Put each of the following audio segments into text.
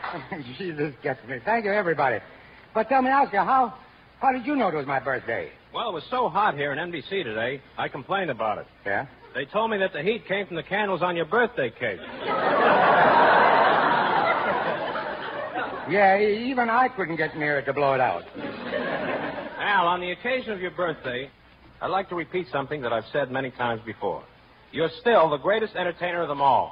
Gee, this gets me. Thank you, everybody. But tell me, Oscar, how did you know it was my birthday? Well, it was so hot here in NBC today, I complained about it. Yeah? They told me that the heat came from the candles on your birthday cake. Yeah, even I couldn't get near it to blow it out. Al, on the occasion of your birthday, I'd like to repeat something that I've said many times before. You're still the greatest entertainer of them all.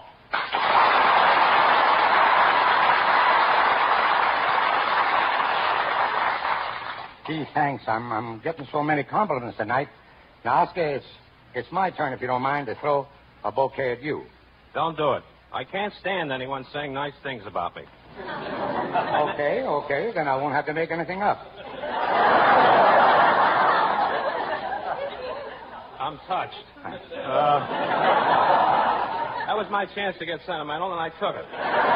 Gee, thanks. I'm getting so many compliments tonight. Now, Oscar, it's my turn, if you don't mind, to throw a bouquet at you. Don't do it. I can't stand anyone saying nice things about me. Okay. Then I won't have to make anything up. I'm touched. That was my chance to get sentimental, and I took it.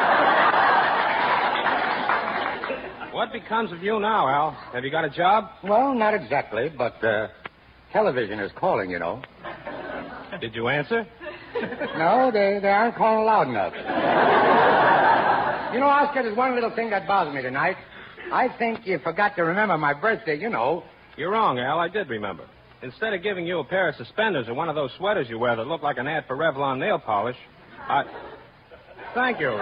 What becomes of you now, Al? Have you got a job? Well, not exactly, but television is calling, you know. Did you answer? No, they aren't calling loud enough. You know, Oscar, there's one little thing that bothers me tonight. I think you forgot to remember my birthday, you know. You're wrong, Al. I did remember. Instead of giving you a pair of suspenders or one of those sweaters you wear that look like an ad for Revlon nail polish, Thank you.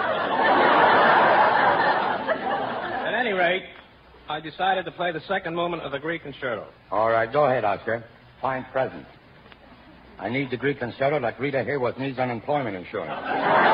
At any rate, I decided to play the second movement of the Greek Concerto. All right, go ahead, Oscar. Fine present. I need the Greek Concerto like Rita Hayworth needs unemployment insurance.